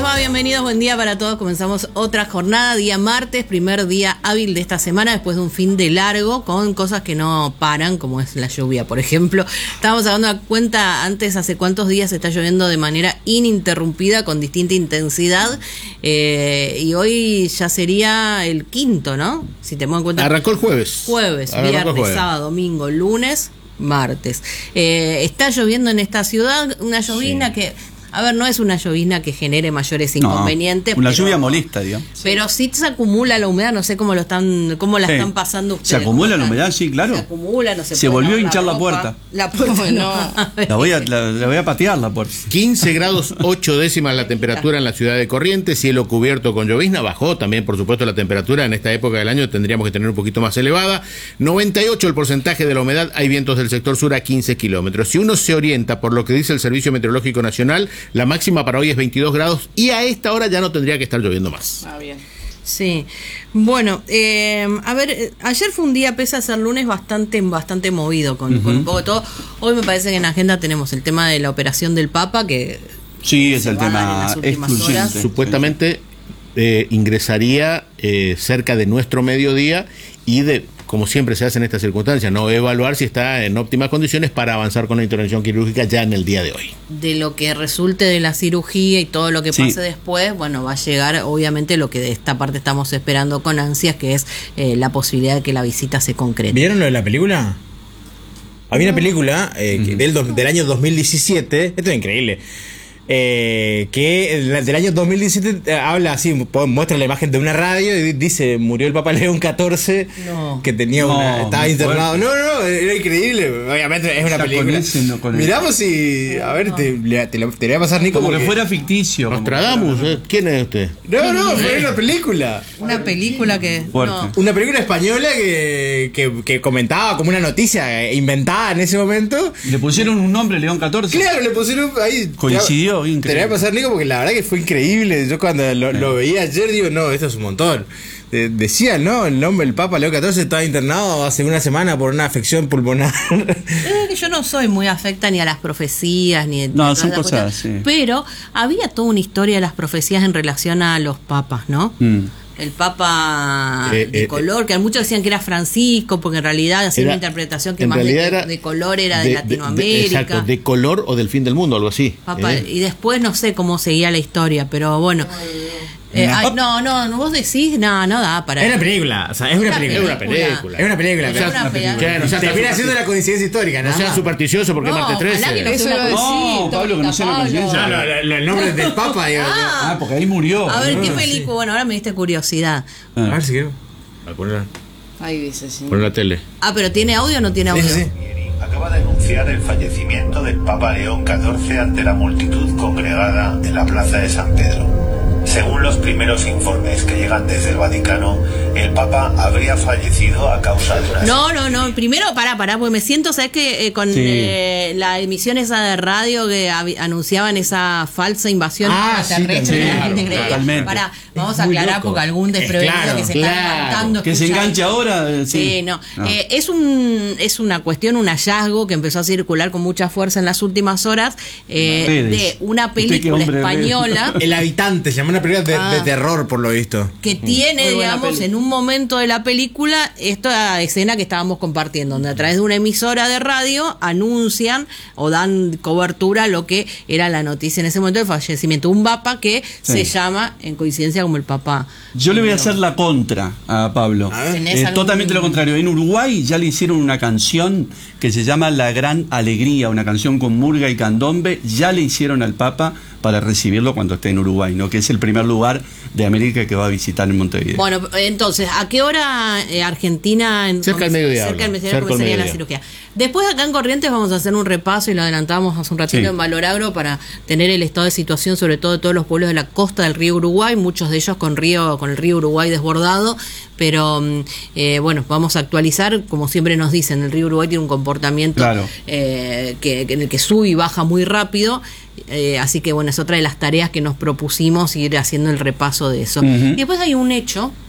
va? Bienvenidos, buen día para todos. Comenzamos otra jornada, día martes, primer día hábil de esta semana, después de un fin de largo, con cosas que no paran, como es la lluvia, por ejemplo. Estábamos dando cuenta antes, hace cuántos días está lloviendo de manera ininterrumpida, con distinta intensidad, y hoy ya sería el quinto, ¿no? Si te en cuenta. Arrancó el jueves. Viernes, sábado, domingo, lunes, martes. Está lloviendo en esta ciudad, una llovizna que... A ver, no es una llovizna que genere mayores inconvenientes. Una lluvia molesta, digamos. Pero sí se acumula la humedad, no sé cómo la están pasando ustedes. ¿Se acumula la humedad? Sí, claro. Se acumula, no se Se volvió a hinchar la puerta. La puerta no. La voy a patear la puerta. 15 grados 8 décimas la temperatura en la ciudad de Corrientes, cielo cubierto con llovizna, bajó también por supuesto la temperatura, en esta época del año tendríamos que tener un poquito más elevada, 98 el porcentaje de la humedad, hay vientos del sector sur a 15 kilómetros. Si uno se orienta por lo que dice el Servicio Meteorológico Nacional, la máxima para hoy es 22 grados y a esta hora ya no tendría que estar lloviendo más. Bien. Sí, bueno, a ver, ayer fue un día, pese a ser lunes, bastante movido con un poco de todo. Hoy me parece que en la agenda tenemos el tema de la operación del Papa, que sí, es el tema excluyente. Supuestamente ingresaría cerca de nuestro mediodía y como siempre se hace en estas circunstancias, no evaluar si está en óptimas condiciones para avanzar con la intervención quirúrgica ya en el día de hoy. De lo que resulte de la cirugía y todo lo que pase después, bueno, va a llegar obviamente lo que de esta parte estamos esperando con ansias, que es la posibilidad de que la visita se concrete. ¿Vieron lo de la película? Había una película del año 2017, esto es increíble, que del año 2017 habla así, muestra la imagen de una radio y dice, murió el Papa León XIV, que tenía estaba internado. Era increíble, obviamente es una película. Miramos y, a ver, te lo voy a pasar, Nico. Como que fuera ficticio. Nostradamus, ¿quién es usted? No, fue una película. Una película que... Una película española que comentaba como una noticia inventada en ese momento. ¿Le pusieron un nombre, León XIV? Claro, le pusieron ahí. Coincidió. Te voy a pasar, Nico, porque la verdad que fue increíble. Yo cuando lo veía ayer digo, no, esto es un montón. Decía, ¿no? El nombre del Papa Leo XIV estaba internado hace una semana por una afección pulmonar. Yo no soy muy afecta ni a las profecías ni no, son cosas, sí. Pero había toda una historia de las profecías en relación a los papas, ¿no? El Papa de color, que muchos decían que era Francisco, porque en realidad hacía una interpretación que más de color era de Latinoamérica. Exacto, de color o del fin del mundo, algo así. Papa, y después no sé cómo seguía la historia, pero bueno. No, vos decís, no da para... Es una película, o sea, es una película. Es una película. O sea, termina siendo una coincidencia histórica, ¿no? No sean supersticiosos porque es martes 13. No, Pablo, que no sea la coincidencia. El nombre del Papa. Porque ahí murió. A ver, ¿qué película? Bueno, ahora me diste curiosidad. A ver si quiero. A ponerla. Ahí dice, sí. Poner la tele. ¿Pero tiene audio o no tiene audio? Sí. Acaba de anunciar el fallecimiento del Papa León XIV ante la multitud congregada en la plaza de San Pedro. Según los primeros informes que llegan desde el Vaticano, el Papa habría fallecido a causa de una... No, primero pará, porque me siento, ¿sabes qué? Con la emisión esa de radio que anunciaban esa falsa invasión extraterrestre. Totalmente. Pará, vamos a aclarar porque algún desprevenido que se está levantando. Que se enganche ahora. Es una cuestión, un hallazgo que empezó a circular con mucha fuerza en las últimas horas de una película española. El Habitante, se llama una película de terror, por lo visto. Que tiene, digamos, en un momento de la película esta escena que estábamos compartiendo, donde a través de una emisora de radio anuncian o dan cobertura a lo que era la noticia en ese momento del fallecimiento de un papa que se llama, en coincidencia, como el Papa. Yo le voy a hacer la contra a Pablo. Totalmente lo contrario. En Uruguay ya le hicieron una canción que se llama La Gran Alegría, una canción con murga y candombe. Ya le hicieron al Papa para recibirlo cuando esté en Uruguay, ¿no? Que es el primer lugar de América que va a visitar en Montevideo. Bueno, entonces, ¿a qué hora Argentina? Cerca del mediodía. Cerca del mediodía comenzaría la cirugía. Después acá en Corrientes vamos a hacer un repaso, y lo adelantamos hace un ratito en Valoragro, para tener el estado de situación, sobre todo de todos los pueblos de la costa del río Uruguay, muchos de ellos con el río Uruguay desbordado, pero bueno, vamos a actualizar, como siempre nos dicen, el río Uruguay tiene un comportamiento en el que sube y baja muy rápido. Así que bueno, es otra de las tareas que nos propusimos, ir haciendo el repaso de eso. Y después hay un hecho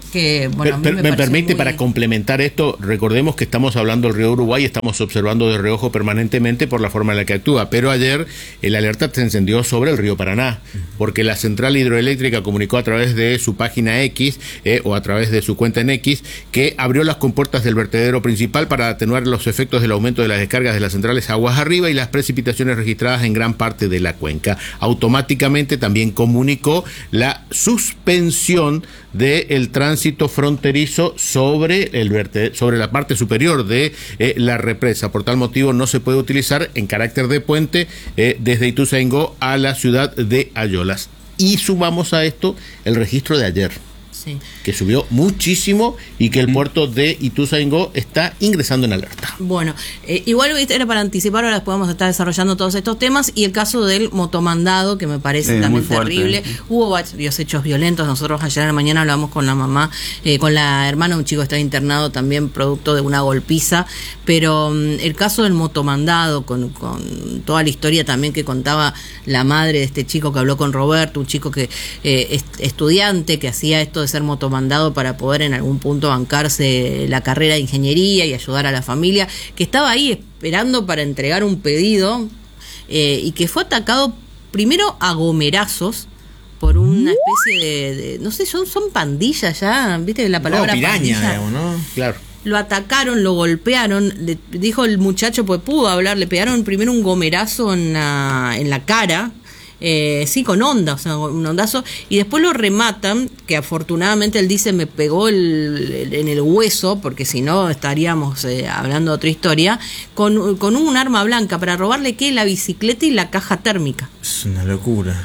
que, bueno, me permite, para complementar esto, recordemos que estamos hablando del río Uruguay, estamos observando de reojo permanentemente por la forma en la que actúa, pero ayer el alerta se encendió sobre el río Paraná, porque la central hidroeléctrica comunicó a través de su página X o a través de su cuenta en X que abrió las compuertas del vertedero principal para atenuar los efectos del aumento de las descargas de las centrales aguas arriba y las precipitaciones registradas en gran parte de la cuenca. Automáticamente también comunicó la suspensión del tránsito fronterizo sobre la parte superior de la represa. Por tal motivo no se puede utilizar en carácter de puente desde Ituzaingó a la ciudad de Ayolas. Y sumamos a esto el registro de ayer, sí, que subió muchísimo y que el puerto de Ituzaingó está ingresando en alerta. Bueno, igual era para anticipar, ahora podemos estar desarrollando todos estos temas, y el caso del motomandado, que me parece también terrible. Hubo varios hechos violentos. Nosotros ayer en la mañana hablamos con la mamá, con la hermana de un chico que está internado también producto de una golpiza, pero el caso del motomandado, con toda la historia también que contaba la madre de este chico que habló con Roberto, un chico que estudiante que hacía esto de ser motomandado para poder en algún punto bancarse la carrera de ingeniería y ayudar a la familia, que estaba ahí esperando para entregar un pedido, y que fue atacado primero a gomerazos por una especie de no sé, son pandillas ya, ¿viste la palabra? Piraña, pandilla? Digamos, ¿no? Claro. Lo atacaron, lo golpearon, le dijo el muchacho, pues pudo hablar, le pegaron primero un gomerazo en la cara, sí, con onda, o sea, un ondazo, y después lo rematan, que afortunadamente él dice me pegó en el hueso, porque si no estaríamos hablando de otra historia, con un arma blanca para robarle ¿qué? La bicicleta y la caja térmica. Es una locura.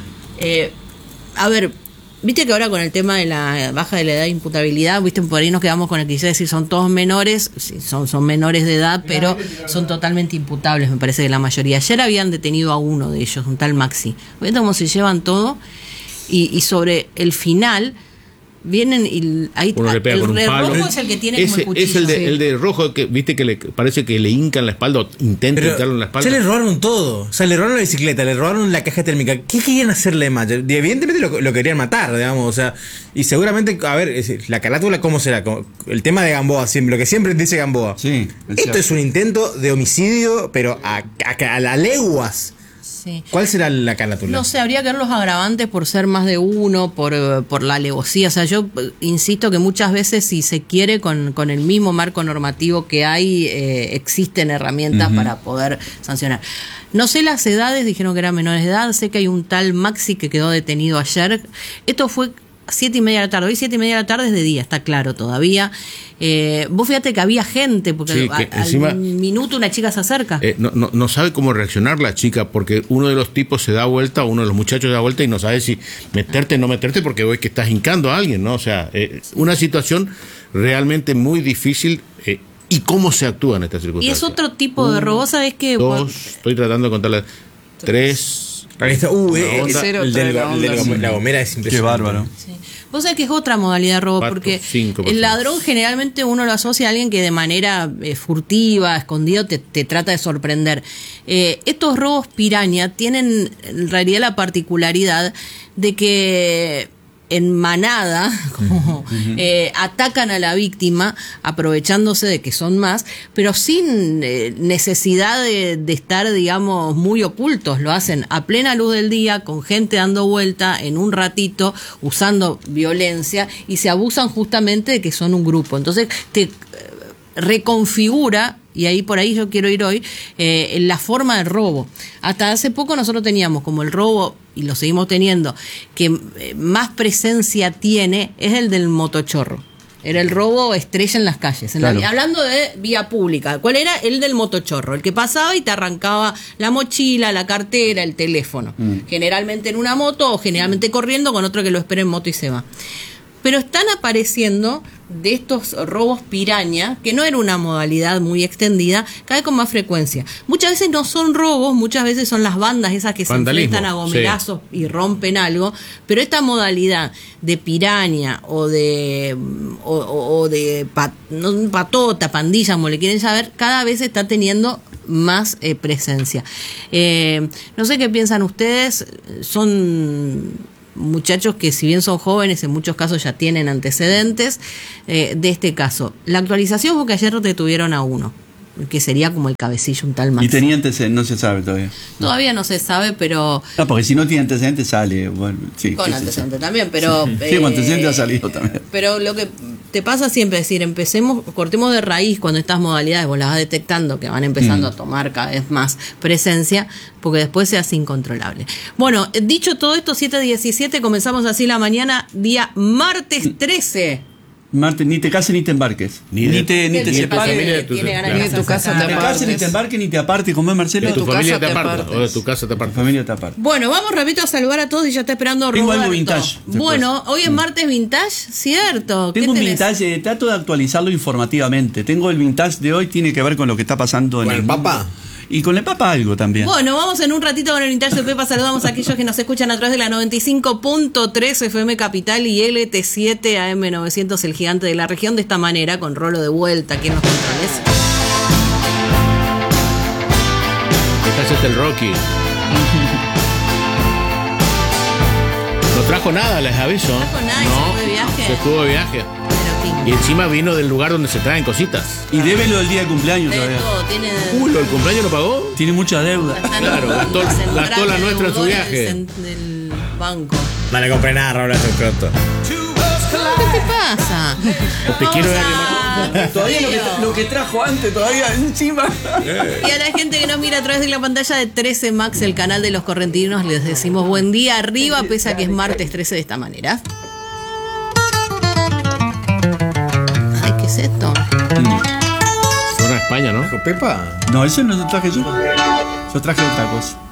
A ver, viste que ahora con el tema de la baja de la edad de imputabilidad, viste, por ahí nos quedamos con el cliché de decir son todos menores, sí, son menores de edad, pero son totalmente imputables, me parece que la mayoría. Ayer habían detenido a uno de ellos, un tal Maxi. ¿Ves cómo se llevan todo? Y sobre el final vienen y ahí uno le pega con un palo. Rojo es el que tiene como el cuchillo. Es el de rojo, que viste que parece que le hincan la espalda o intenta hincarle en la espalda. Ya le robaron todo. O sea, le robaron la bicicleta, le robaron la caja térmica. ¿Qué querían hacerle más? Evidentemente lo querían matar, digamos. O sea, y seguramente, a ver, la carátula, ¿cómo será? El tema de Gamboa, siempre, lo que siempre dice Gamboa. Sí. Esto es un intento de homicidio, pero a las leguas. Sí. ¿Cuál será la carátula? No sé, habría que ver los agravantes por ser más de uno, por la alevosía. O sea, yo insisto que muchas veces, si se quiere, con el mismo marco normativo que hay, existen herramientas para poder sancionar. No sé las edades, dijeron que eran menores de edad. Sé que hay un tal Maxi que quedó detenido ayer. Esto fue 7:30 de la tarde. Hoy 7:30 de la tarde es de día, está claro todavía. Vos fíjate que había gente, porque sí, encima, al minuto una chica se acerca. No sabe cómo reaccionar la chica, porque uno de los tipos se da vuelta, uno de los muchachos se da vuelta y no sabe si meterte o no meterte, porque ves que estás hincando a alguien, ¿no? O sea, una situación realmente muy difícil. ¿Y cómo se actúa en estas circunstancias? Y es otro tipo de robo, ¿sabes qué? Estoy tratando de contarle. 3. Ahí está, el de la gomera es impresionante. Qué bárbaro. Sí. Vos sabés que es otra modalidad de robo, 4, porque 5 el ladrón generalmente uno lo asocia a alguien que de manera furtiva, escondido, te trata de sorprender. Estos robos piraña tienen en realidad la particularidad de que en manada atacan a la víctima aprovechándose de que son más, pero sin necesidad de estar, digamos, muy ocultos. Lo hacen a plena luz del día, con gente dando vuelta en un ratito, usando violencia, y se abusan justamente de que son un grupo. Entonces te reconfigura, y ahí por ahí yo quiero ir hoy, la forma del robo. Hasta hace poco nosotros teníamos como el robo, y lo seguimos teniendo, que más presencia tiene, es el del motochorro. Era el robo estrella en las calles. Claro. Hablando de vía pública, ¿cuál era? El del motochorro, el que pasaba y te arrancaba la mochila, la cartera, el teléfono. Generalmente en una moto o generalmente corriendo con otro que lo espera en moto y se va. Pero están apareciendo de estos robos piraña, que no era una modalidad muy extendida, cada vez con más frecuencia. Muchas veces no son robos, muchas veces son las bandas esas que vandalismo, se enfrentan a gomerazos, sí, y rompen algo, pero esta modalidad de piraña o de patota, pandilla, como le quieren saber, cada vez está teniendo más presencia. No sé qué piensan ustedes, son muchachos que si bien son jóvenes, en muchos casos ya tienen antecedentes de este caso. La actualización fue que ayer detuvieron a uno, que sería como el cabecillo, un tal Max. ¿Y tenía antecedentes? No se sabe todavía. Todavía no se sabe, pero... No, porque si no tiene antecedentes sale. Bueno, sí, con antecedentes también, pero... Sí, con antecedentes ha salido también. Pero lo que te pasa siempre es decir, cortemos de raíz cuando estas modalidades vos las vas detectando que van empezando a tomar cada vez más presencia, porque después se hace incontrolable. Bueno, dicho todo esto, 7:17, comenzamos así la mañana, día martes 13. Martes, ni te cases ni te embarques. Ni te separes. Ni de tu casa te apartes. Ni te cases, ni te embarques, ni te apartes. ¿Cómo es, Marcelo? De tu familia te apartas. O de tu casa te apartas. Familia te apartas. Bueno, vamos rapidito a saludar a todos y ya está esperando Roberto. Tengo algo vintage. Bueno, hoy es martes vintage, cierto. Tengo un vintage, trato de actualizarlo informativamente. Tengo el vintage de hoy, tiene que ver con lo que está pasando en el Papa. Y con el Papa algo también. Bueno, vamos en un ratito con el vintage de Pepa. Saludamos a aquellos que nos escuchan a través de la 95.3 FM Capital y LT7 AM900, el gigante de la región, de esta manera, con Rolo de vuelta aquí en los controles. Este es el Rocky. No trajo nada, les aviso. No trajo nada, no, se fue de viaje. Se estuvo de viaje. Y encima vino del lugar donde se traen cositas. Y debe lo del día de cumpleaños todavía. ¿Lo del cumpleaños lo pagó? Tiene mucha deuda. Claro, gastó la nuestra en su viaje. Del banco. No le compré nada, Raúl, hace pronto. ¿Qué te pasa? Te quiero dar todavía lo que trajo antes, todavía encima. Y a la gente que nos mira a través de la pantalla de 13 Max, el canal de los correntinos, les decimos buen día arriba, pese a que es martes 13 de esta manera. Ay, ¿qué es esto? Suena a España, ¿no? ¿Pepa? No, eso no lo traje yo. Yo traje otra cosa.